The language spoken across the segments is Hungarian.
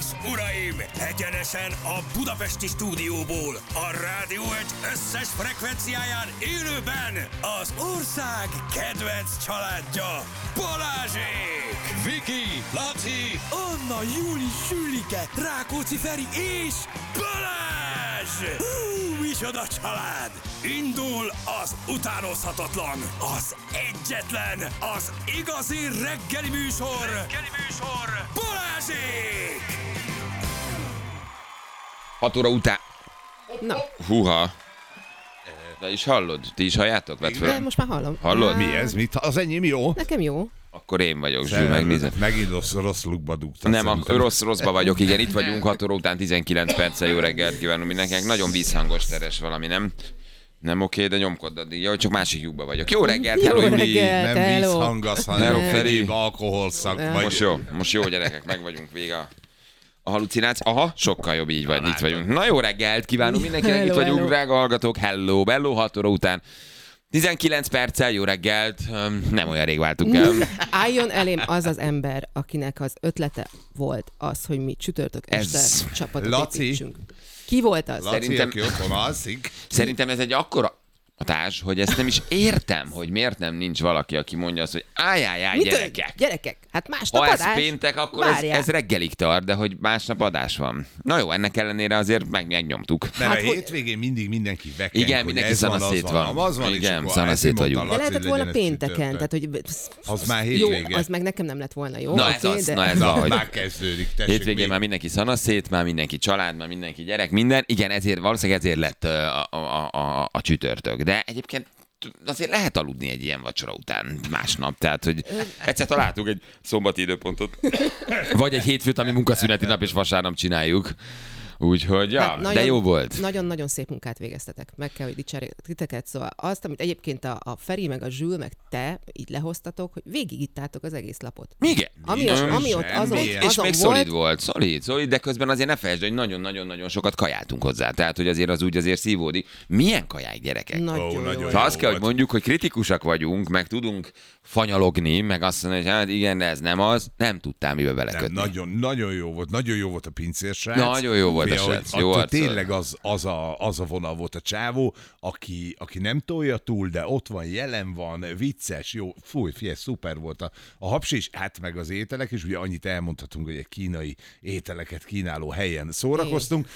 uraim! Egyenesen a budapesti stúdióból, a Rádió egy összes frekvenciáján élőben az ország kedvenc családja, Balázsék! Viki, Laci, Anna, Júli, Sülike, Rákóczi Feri és Balázs! Micsoda család! Indul az utánozhatatlan, az egyetlen, az igazi reggeli műsor, Balázsék! 6 óra után... Na. Húha. De is hallod? Ti is halljátok? Vedd fel. De most már hallom. Hallod? Mi ez? Mit? Az enyém jó? Nekem jó. Akkor én vagyok, Zsül, megnézem. Megint rossz lukba dugtad. Nem, rosszba vagyok, igen, itt vagyunk, 6 óra után 19 perccel, jó reggelt kívánunk mindenkinek. Nagyon vízhangos teres valami, nem? Nem oké, de nyomkod addig, jó, csak másik lyukba vagyok. Jó reggelt, Jó hello, Júli. reggelt. Nem Hello. vízhangasz, Hello, hanem Feri. egyéb alkoholszak. Most jó gyerekek, meg vagyunk vége a halucináció. Aha, sokkal jobb így vagy, itt vagyunk. Na jó reggelt kívánunk mindenkinek, itt Hello, vagyunk, hello. drága hallgatók, hello, 6 óra után. 19 perccel, jó reggelt, nem olyan rég váltunk el. Álljon elém az az ember, akinek az ötlete volt az, hogy mi csütörtök este Ez csapatot Laci. építsünk. Ki volt az? Laci, Szerintem- aki otthon alszik. Szerintem ez egy akkora hatás, hogy ezt nem is értem, hogy miért nem nincs valaki, aki mondja azt, hogy ájjájjáj, Mit gyerekek. Gyerekek, hát másnap Ha ez adás. péntek, akkor Várjál. ez reggelig tart, de hogy másnap adás van. Na jó, ennek ellenére azért megnyomtuk. Mert Hát, a hogy- hétvégén mindig mindenki veken, Igen, hogy mindenki ez van, az szanaszét van. Az van, Igen, és akkor szanaszét ezt mondta vagyunk. De Laci, lehetett hogy volna legyen ez pénteken, csütörtök. tehát hogy... Az már Jó, hétvége. az meg nekem nem lett volna jó. Na ez oké, az, de... na ez Na, van, hogy már kezdődik. Tessék, hétvégén még. már mindenki szanaszét, már mindenki család, már mindenki gyerek, minden. Igen, ezért valószínűleg ezért lett a csütörtök. De egyébként azért lehet aludni egy ilyen vacsora után másnap. Tehát, hogy egyszer találtuk egy szombati időpontot. Vagy egy hétfőt, ami munkaszüneti nap, és vasárnap csináljuk. Úgyhogy, ja, Hát de jó volt. Nagyon-nagyon szép munkát végeztetek. Meg kell, hogy dicsérjek titeket. Szóval azt, amit egyébként a Feri, meg a Zsül, meg te így lehoztatok, hogy végigittátok az egész lapot. Igen. Ami ott azon, És azon még volt, szolid, de közben azért ne felejtsd, hogy nagyon-nagyon-nagyon sokat kajáltunk hozzá. Tehát, hogy azért az úgy azért szívódik. Milyen kaják, gyerekek? nagyon jó. nagyon Ha jó azt kell, hogy volt. mondjuk, hogy kritikusak vagyunk, meg tudunk fanyalogni, meg azt mondani, hogy hát igen, de ez nem az, nem tudtál mibe Nem, belekötni. nagyon jó volt a pincérsrác. Nagyon jó volt a Fia, hogy srác, jó attól arccal. tényleg az a vonal volt a csávó, aki nem tolja túl, de ott van, jelen van, vicces, jó, figyelj, szuper volt a hapsi is, hát meg az ételek is, ugye annyit elmondhatunk, hogy egy kínai ételeket kínáló helyen szórakoztunk.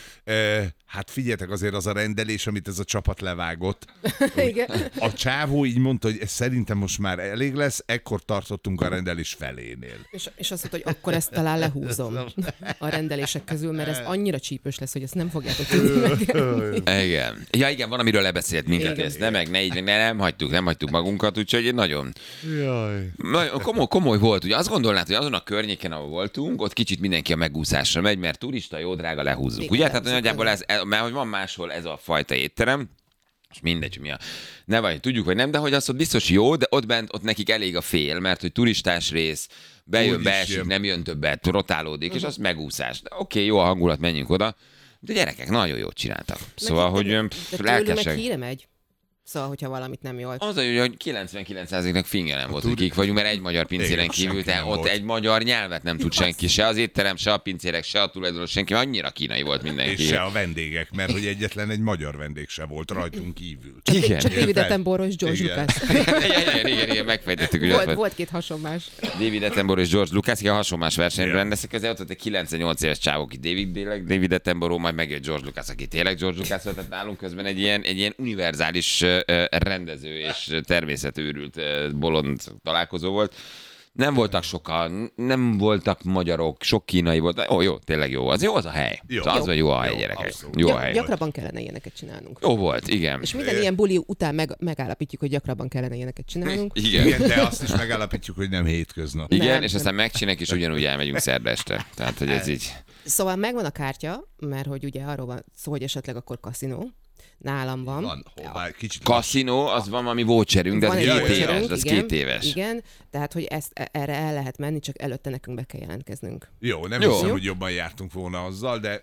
Hát figyeljetek, azért az a rendelés, amit ez a csapat levágott. Igen. A csávó így mondta, hogy ez szerintem most már elég lesz, ekkor tartottunk a rendelés felénél. És azt mondta, hogy akkor ezt talán lehúzom a rendelések közül, mert ez annyira csípős lesz, hogy ezt nem fogjátok tudni megenni. Igen. Ja, igen, van, amiről lebeszélt minket, Igen. ezt ne így, nem hagytuk magunkat, úgyhogy nagyon Jaj. nagyon komoly volt. Ugye azt gondolnád, hogy azon a környéken, ahol voltunk, ott kicsit mindenki a megúszásra megy, mert turista, jó drága, lehúzzuk. Igen, Ugye? Tehát lehúzzuk, nagyjából mert hogy van máshol ez a fajta étterem, és mindegy, hogy mi a... Ne vagy, tudjuk, vagy nem, de hogy az ott biztos jó, de ott nekik elég a fél, mert hogy turistás rész, bejön, Úgy is beesik, jön. nem jön többet, rotálódik, és az megúszás. Oké, jó a hangulat, menjünk oda. De gyerekek nagyon jót csináltak. Szóval, hogy de tőlük meg lelkesek. híre megy. Szóval, hogyha valamit nem jól. Az, hogy 99%-nak finge nem volt, hogy kik vagyunk, mert egy magyar pincéren Igen, kívül, senki tehát nem ott volt. egy magyar nyelvet nem tud senki, se az étterem, se a pincérek, se a tulajdonos, senki, mert annyira kínai volt mindenki. És se a vendégek, mert hogy egyetlen egy magyar vendég se volt rajtunk kívül. Igen. Csak David Érted? Attenborough és George Igen. Lucas. Igen, megfejtettük, hogy ott volt. Volt két hasonlás. David Attenborough és George Lucas, igen, hasonlás versenyben Igen. rendeztek, ezért ott volt egy 98 éves csávó, aki David Attenborough, majd megjött George Lucas, aki tényleg George Lucas volt, tehát nálunk közben egy ilyen univerzális rendező és természetőrült bolond találkozó volt. Nem voltak sokan, nem voltak magyarok, sok kínai volt. Jó, tényleg jó. Az jó az a hely. Jó. Szóval az, hogy jó a hely, Jó, gyerekek. abszolút. Jó a hely. Gyakrabban kellene ilyeneket csinálnunk. Jó volt, igen. És minden ilyen buli után megállapítjuk, hogy gyakrabban kellene ilyeneket csinálnunk. Igen. Igen, de azt is megállapítjuk, hogy nem hétköznap. Igen, Nem, és aztán megcsináljuk, és ugyanúgy elmegyünk szerda este. Tehát, hogy ez így... Szóval megvan a kártya, mert hogy ugye arról van szó, hogy esetleg akkor kaszinó. Nálam van. Van, hová, kicsit Kaszinó, az van, ami voucherünk, de az Van egy 2 voucherünk, éves, az igen, 2 éves. Igen, tehát hogy erre el lehet menni, csak előtte nekünk be kell jelentkeznünk. Jó, nem Jó. hiszem, hogy jobban jártunk volna azzal, de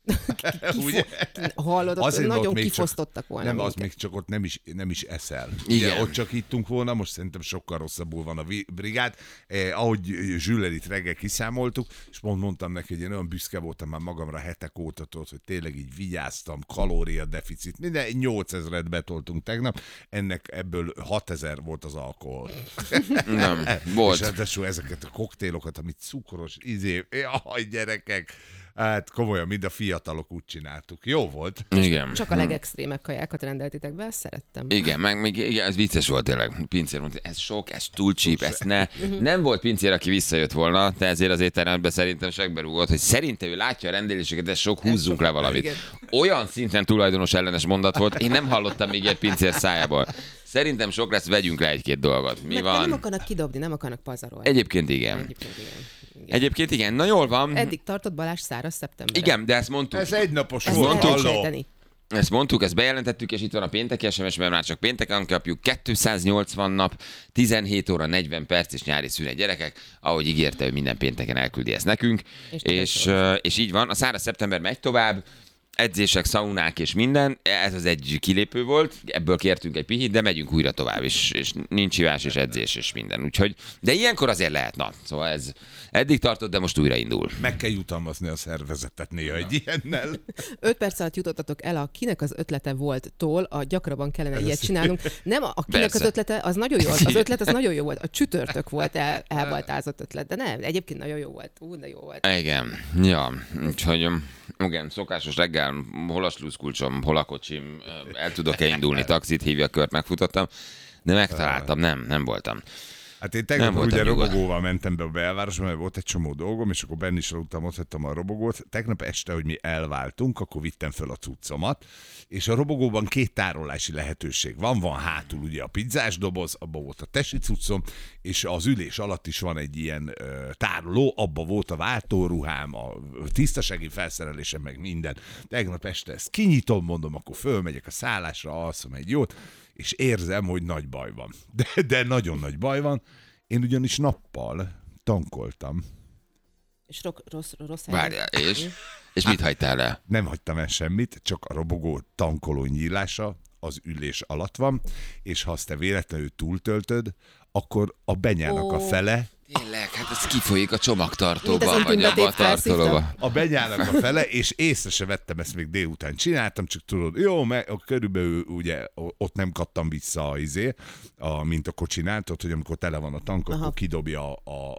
Ugye? Hallod, ott Azért nagyon volt még kifosztottak volna Nem, az minket. még csak ott nem is eszel. Igen. Ugye, ott csak ittunk volna, most szerintem sokkal rosszabbul van a brigád. Ahogy Zsüller itt reggel kiszámoltuk, és mondtam neki, hogy én olyan büszke voltam már magamra hetek óta, tudod, hogy tényleg így vigyáztam, kalóriadeficit, minden 8000-et betoltunk tegnap, ebből 6000 volt az alkohol. Nem, És volt. ráadásul ezeket a koktélokat, amit cukros, jaj, gyerekek, hát komolyan, mind a fiatalok úgy csináltuk. Jó volt. Igen. Csak a legextrémebb kajákat rendeltétek be, ezt szerettem. Igen, meg még igen, ez vicces volt tényleg. Pincér mondta, ez sok, ez túl cheap, ezt ne. Nem volt pincér, aki visszajött volna, de ezért az étteremben szerintem segberúgott, hogy szerintem ő látja a rendeléseket, ez sok, húzzunk le valamit. Igen. Olyan szinten tulajdonos ellenes mondat volt, én nem hallottam még egy pincér szájából. Szerintem sok lesz, vegyünk le egy-két dolgot. Mi Nem van? akarnak kidobni, nem akarnak pazarolni. Egyébként igen. Egyébként igen. Egyébként igen. Na jól van. Eddig tartott Balázs száraz szeptember. Igen, de ezt mondtuk. Ez egynapos Ezt volt, el lehet halló. sejteni. Ezt mondtuk, ezt bejelentettük, és itt van a pénteki SMS, mert már csak pénteken kapjuk. 280 nap, 17 óra, 40 perc és nyári szünet, gyerekek. Ahogy ígérte, hogy minden pénteken elküldi ezt nekünk. És így van. A száraz szeptember megy tovább. Edzések, szaunák és minden. Ez az egy kilépő volt. Ebből kértünk egy pihit, de megyünk újra tovább, és nincs hívás, és edzés, és minden. Úgyhogy, de ilyenkor azért lehet, na. Szóval ez eddig tartott, de most újra indul. Meg kell jutalmazni a szervezetet néha egy ilyennel. 5 perc alatt jutottatok el a kinek az ötlete volt-tól, a gyakrabban kellene ilyet csinálnunk. Nem a kinek Persze. az ötlete, az nagyon jó volt. Az ötlet az nagyon jó volt. A csütörtök volt elbaltázott ötlet, de nem, egyébként nagyon jó volt. De jó volt. Igen, ja, úgyhogy igen, szokásos reggel, hol a sluszkulcsom, hol a kocsim, el tudok-e indulni, taxit hívja, a kört megfutottam, de megtaláltam, nem voltam. Hát én Nem tegnap voltam ugye nyugodt. robogóval mentem be a belvárosba, mert volt egy csomó dolgom, és akkor benn is aludtam, ott hagytam a robogót. Tegnap este, hogy mi elváltunk, akkor vittem föl a cuccomat, és a robogóban 2 tárolási lehetőség van. Van hátul ugye a pizzás doboz, abban volt a tesi cuccom, és az ülés alatt is van egy ilyen tároló, abban volt a váltóruhám, a tisztasági felszerelésem, meg minden. Tegnap este ezt kinyitom, mondom, akkor fölmegyek a szállásra, alszom egy jót, és érzem, hogy nagy baj van. De nagyon nagy baj van. Én ugyanis nappal tankoltam. És rossz Várjál, és mit hagytál el? Nem hagytam el semmit, csak a robogó tankoló nyílása az ülés alatt van, és ha azt te véletlenül túltöltöd, akkor a benyának a fele, Tényleg, hát ez kifolyik a csomagtartóba, Mint az vagy abba a intimet tartolóba. a benyának a fele, és észre se vettem, ezt még délután csináltam, csak tudod, jó, körülbelül ugye ott nem kattam vissza mint a kocsinál, tudod, hogy amikor tele van a tank, akkor kidobja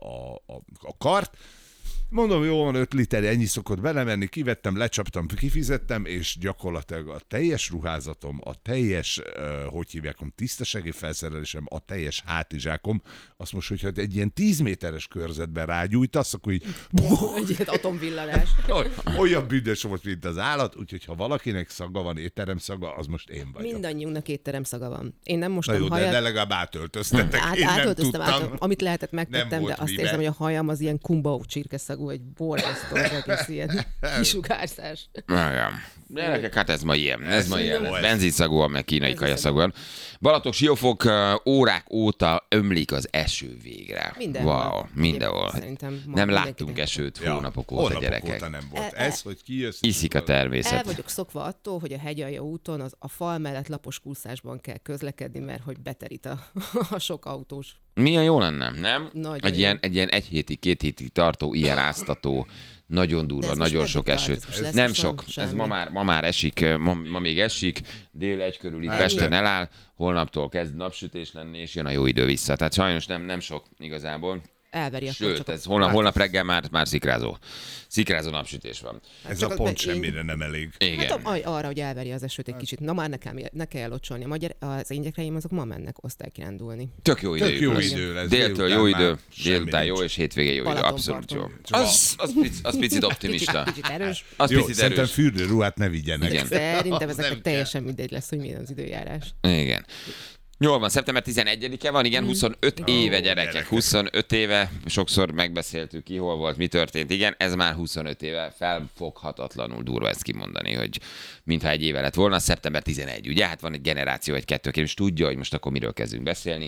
a kart. Mondom, jó van, 5 liter, ennyi szokott belemenni, kivettem, lecsaptam, kifizettem, és gyakorlatilag a teljes ruházatom, a teljes, hogy hívják, tisztasági felszerelésem, a teljes hátizsákom, azt most, hogyha egy ilyen 10 méteres körzetben rágyújtasz, akkor így Egy ilyen atomvillanás. olyan büdös volt, mint az állat, úgyhogy ha valakinek szaga van, étterem szaga, az most én vagyok. Mindannyiunknak étterem szaga van. Én nem Na mostam jó, hajat. de legalább átöltöztetek. Én nem Átöltöztem, tudtam. amit lehetett Nem megtettem, de volt azt mibe. érzem, hogy a hajam az ilyen kumbau csirkeszagú, egy borzasztó, az egész ilyen kisugárzás. Igen. Gyerekek, hát ez ma ilyen. Ez ma ilyen. jó. Benzinszagúan, meg kínai kajaszagúan. Balaton Siófok órák óta ömlik az eső végre. Mindenhol. Wow, mindenhol. Szerintem ma Nem mindenkinek. láttunk esőt Ja, hónapok óta, hónapok gyerekek. óta nem volt. Ez, hogy kijössz. Iszik a El természet. vagyok szokva attól, hogy a hegyalja úton a fal mellett lapos kúszásban kell közlekedni, mert hogy beterít a sok autós. Milyen jó lenne, nem? Nagyon Egy jó. ilyen 1 hétig, 2 hétig tartó, ilyen áztató, nagyon durva, ez most nagyon sok meddig tart? esőt. Ez most lesz Nem most sok, semmi? ez ma már esik, ma még esik, dél 1 körül itt Pesten eláll, holnaptól kezd napsütés lenni, és jön a jó idő vissza. Tehát sajnos nem sok igazából. Elveri a Sőt, ez holnap reggel már szikrázó napsütés van. Ez Csak a az- pont én- semmire nem elég. Igen. Hát arra, hogy elveri az esőt egy kicsit. Na már ne kell locsolni. Az én gyerekeim azok ma mennek osztálykiránduolni. Tök jó idő. Tök jó idő lesz. Déltől jó Délután idő, már semmi délután jó, nincs. és hétvégén jó idő. Abszolút jó. Balatonparton. Az picit optimista. Kicsit erős. Az Jó, picit szerintem erős. fürdőruhát ne vigyenek. Igen. Szerintem Az ezeknek nem teljesen mindegy lesz, hogy milyen az időjárás. Igen. Jól van, szeptember 11-e van, igen, 25 éve gyerekek, gyerekek. 25 éve, sokszor megbeszéltük ki, hol volt, mi történt, igen, ez már 25 éve, felfoghatatlanul durva ezt kimondani, hogy mintha egy éve lett volna, szeptember 11, ugye, hát van egy generáció, egy kettő, és tudja, hogy most akkor miről kezdünk beszélni.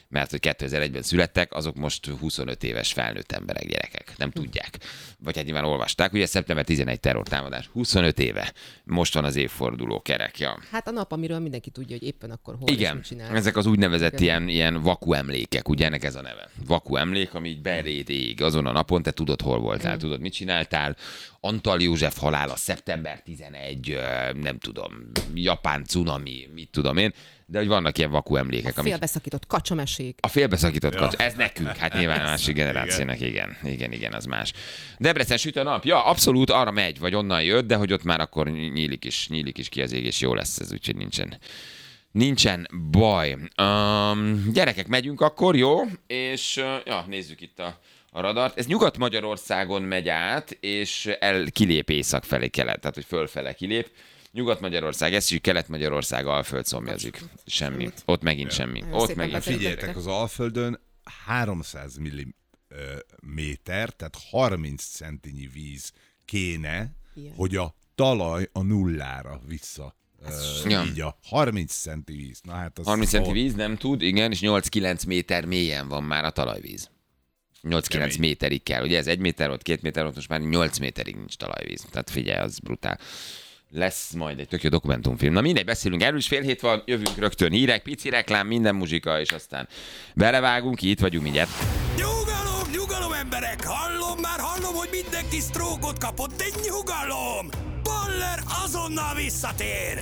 mert hogy 2001-ben születtek, azok most 25 éves felnőtt emberek, gyerekek. Nem tudják. Vagy hát nyilván olvasták, ugye szeptember 11 terrortámadás. 25 éve. Most van az évforduló kerek. Ja. Hát a nap, amiről mindenki tudja, hogy éppen akkor hol Igen, és mit csinál. ezek az úgynevezett ilyen vaku emlékek, ugye ennek ez a neve. Vaku emlék, ami így beréd ég azon a napon, te tudod, hol voltál, tudod, mit csináltál. Antal József halála, szeptember 11, nem tudom, japán cunami, mit tudom én, de hogy vannak ilyen vaku emlékek. A félbeszakított kacsamesék. A félbeszakított kacsa, ez nekünk, hát nyilván a másik generációnak, igen, az más. Debrecen süt a nap, ja, abszolút arra megy, vagy onnan jött, de hogy ott már akkor nyílik is ki az ég, és jó lesz ez, úgyhogy nincsen baj. Gyerekek, megyünk akkor, jó? És nézzük itt a radart. Ez Nyugat-Magyarországon megy át, és kilép észak felé kelet, tehát hogy fölfele kilép. Nyugat-Magyarország, eszik, Kelet-Magyarország, Alföld szomjazik. Semmi. Ott megint semmi. Ott megint. Figyeljetek, az Alföldön 300 milliméter, tehát 30 centinyi víz kéne, hogy a talaj a nullára vissza. Így a 30 centi víz. Na, hát az 30 centi víz nem tud, igen, és 8-9 méter mélyen van már a talajvíz. 8-9 méterig kell. Ugye ez 1 méter volt, 2 méter volt, most már 8 méterig nincs talajvíz. Tehát figyelj, az brutál. Lesz majd egy tök jó dokumentumfilm. Na mindegy, beszélünk erről is, 6:30 van, jövünk rögtön hírek, pici reklám, minden muzsika, és aztán belevágunk, itt vagyunk mindjárt. Nyugalom emberek! Hallom, hogy mindenki sztrókot kapott, de nyugalom! Baller azonnal visszatér!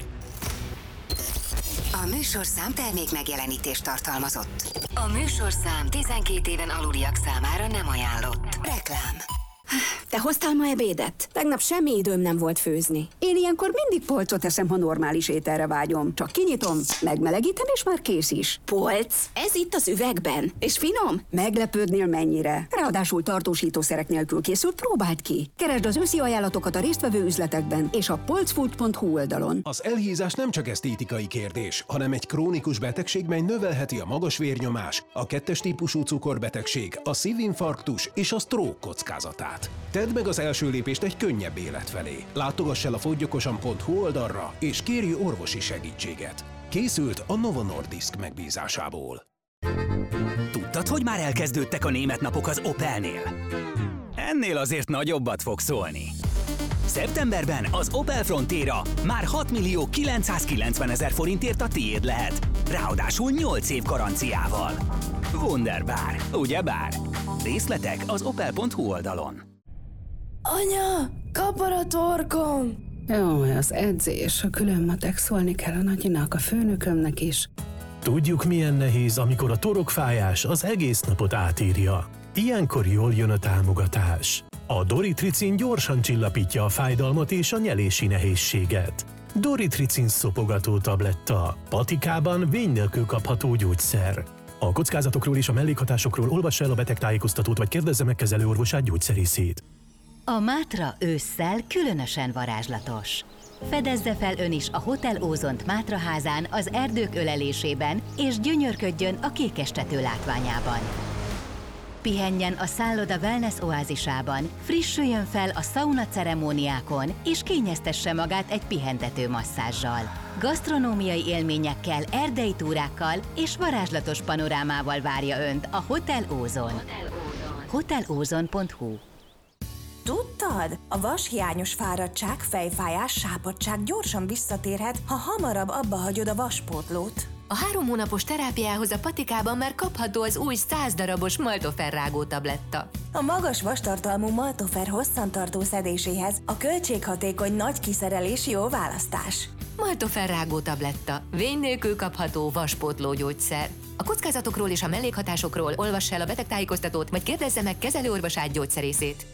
A műsorszám termék megjelenítést tartalmazott. A műsorszám 12 éven aluliak számára nem ajánlott. Reklám. Te hoztál ma ebédet? Tegnap semmi időm nem volt főzni. Én ilyenkor mindig polcot eszem, ha normális ételre vágyom. Csak kinyitom, megmelegítem, és már kész is. Polc? Ez itt az üvegben. És finom? Meglepődnél mennyire. Ráadásul tartósítószerek nélkül készült, próbáld ki. Keresd az őszi ajánlatokat a résztvevő üzletekben és a polcfood.hu oldalon. Az elhízás nem csak esztétikai kérdés, hanem egy krónikus betegség, mely növelheti a magas vérnyomás, a 2-es típusú cukorbetegség, a szívinfarktus és a stroke kockázatát. Tedd meg az első lépést egy könnyebb élet felé. Látogass el a foggyokosan.hu oldalra, és kérj orvosi segítséget. Készült a Novo Nordisk megbízásából. Tudtad, hogy már elkezdődtek a német napok az Opelnél? Ennél azért nagyobbat fog szólni. Szeptemberben az Opel Frontera már 6.990.000 forintért a tiéd lehet. Ráadásul 8 év garanciával. Wunderbar, ugyebár? Részletek az opel.hu oldalon. Anya, kapar a torkom! Jó, az edzés, a külön matek, szólni kell a nagyinak, a főnökömnek is. Tudjuk, milyen nehéz, amikor a torokfájás az egész napot átírja. Ilyenkor jól jön a támogatás. A Doritricin gyorsan csillapítja a fájdalmat és a nyelési nehézséget. Doritricin szopogató tabletta. Patikában vény nélkül kapható gyógyszer. A kockázatokról és a mellékhatásokról olvassa el a betegtájékoztatót, vagy kérdezze meg kezelőorvosát, gyógyszerészét. A Mátra ősszel különösen varázslatos. Fedezze fel ön is a Hotel Ózont Mátraházán az erdők ölelésében, és gyönyörködjön a kékestető látványában. Pihenjen a szálloda wellness oázisában, frissüljön fel a szauna ceremóniákon, és kényeztesse magát egy pihentető masszázsal. Gasztronómiai élményekkel, erdei túrákkal és varázslatos panorámával várja önt a Hotel Ózon. hotelozon.hu. Tudtad? A vashiányos fáradtság, fejfájás, sápadtság gyorsan visszatérhet, ha hamarabb abba hagyod a vaspótlót. A 3 hónapos terápiához a Patikában már kapható az új 100 darabos Maltofer rágó tabletta. A magas vastartalmú Maltofer hosszantartó szedéséhez a költséghatékony nagy kiszerelés jó választás. Maltofer rágó tabletta. Vény nélkül kapható vaspótló gyógyszer. A kockázatokról és a mellékhatásokról olvass el a betegtájékoztatót, vagy kérdezze meg kezelőorvosát, gyógyszerészét.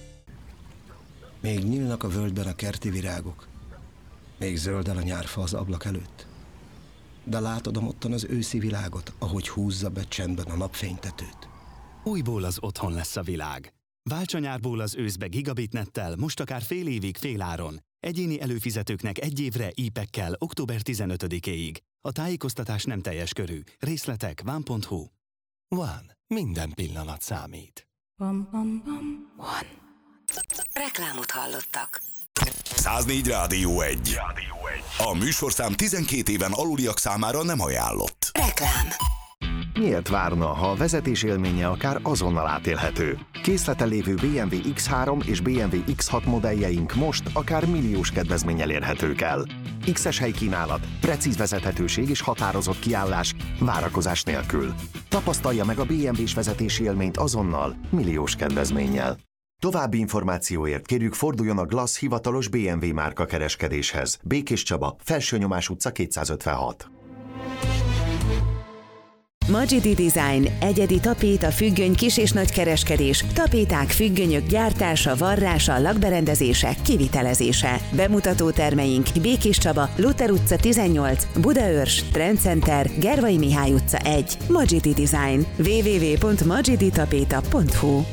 Még nyílnak a völgyben a kerti virágok. Még zöldel a nyárfa az ablak előtt. De látod amottan az őszi világot, ahogy húzza be csendben a napfénytetőt. Újból az otthon lesz a világ. Válts a nyárból az őszbe gigabitnettel, most akár fél évig féláron. Egyéni előfizetőknek 1 évre IP-ekkel október 15-éig. A tájékoztatás nem teljes körű. Részletek van.hu. Van. Minden pillanat számít. Van. Reklámot hallottak. 104 Rádió 1. A műsorszám 12 éven aluliak számára nem ajánlott. Reklám. miért várna, ha a vezetés élménye akár azonnal átélhető? Készleten lévő BMW X3 és BMW X6 modelljeink most akár milliós kedvezménnyel érhetők el. X-es helykínálat, precíz vezethetőség és határozott kiállás, várakozás nélkül. Tapasztalja meg a BMW-s vezetési élményt azonnal, milliós kedvezménnyel. További információért kérjük forduljon a Glass hivatalos BMW márka kereskedéshez. Békés Csaba, Felsőnyomás utca 256. Magidi Design, egyedi tapéta, függöny, kis- és nagykereskedés, tapéták, függönyök gyártása, varrása, lakberendezése, kivitelezése. Bemutató termeink Békés Csaba, Luther utca 18, Budaörs, Trendcenter, Gervai Mihály utca 1, Magidi Design, www.magiditapeta.hu.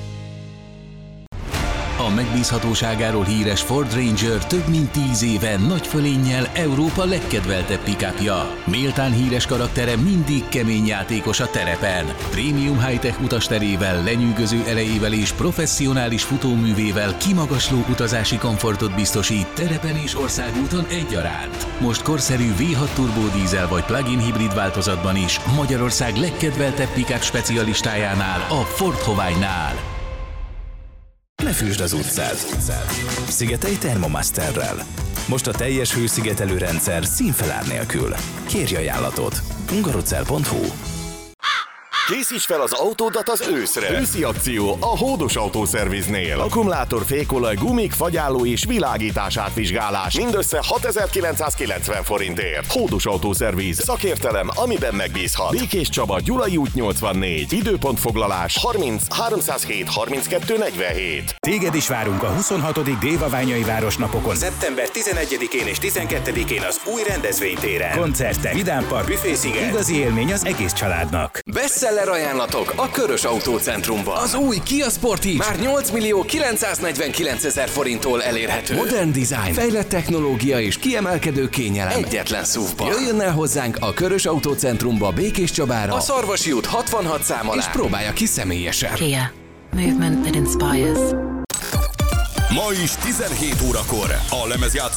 A megbízhatóságáról híres Ford Ranger több mint 10 éve nagy fölénnyel Európa legkedveltebb pick-upja. Méltán híres karaktere mindig kemény játékos a terepen. Prémium high-tech utasterével, lenyűgöző elejével és professzionális futóművével kimagasló utazási komfortot biztosít terepen és országúton egyaránt. Most korszerű V6 turbódízel vagy plug-in hibrid változatban is Magyarország legkedveltebb pick-up specialistájánál, a Ford Hoványnál. Ne fűsd az utcát! Szigetelj Thermomasterrel. Most a teljes hőszigetelő rendszer színfelár nélkül. Kérj ajánlatot. hungarocell.hu. Készíts fel az autódat az őszre! Őszi akció a Hódos Autószerviznél. Akkumulátor, fékolaj, gumik, fagyáló és világítás átvizsgálás. Mindössze 6990 forintért. Hódos Autószerviz. Szakértelem, amiben megbízhat. Békés Csaba, Gyulai út 84. Időpontfoglalás 30 307 32 47. Téged is várunk a 26. Dévaványai Városnapokon, szeptember 11-én és 12-én az új rendezvénytéren. Koncertek, vidámpark, büfésziget, igazi élmény az egész családnak. Bestseller ajánlatok a Körös Autócentrumban. Az új Kia Sportage már 8.949.000 forinttól elérhető. Modern design, fejlett technológia és kiemelkedő kényelem egyetlen SUV-ban. Jöjjön el hozzánk a Körös Autócentrumba, Békés Csabára, a Szarvasi út 66 szám alá, és próbálja ki személyesen. Kia. Movement that inspires. Ma is 17 órakor a lemezjátszó